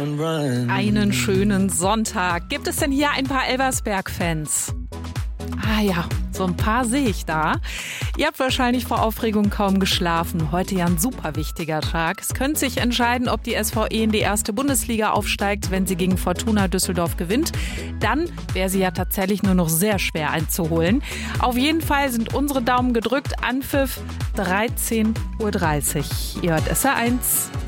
Einen schönen Sonntag. Gibt es denn hier ein paar Elversberg-Fans? Ah ja, so ein paar sehe ich da. Ihr habt wahrscheinlich vor Aufregung kaum geschlafen. Heute ja ein super wichtiger Tag. Es könnte sich entscheiden, ob die SVE in die erste Bundesliga aufsteigt, wenn sie gegen Fortuna Düsseldorf gewinnt. Dann wäre sie ja tatsächlich nur noch sehr schwer einzuholen. Auf jeden Fall sind unsere Daumen gedrückt. Anpfiff 13:30 Uhr. Ihr hört SR1.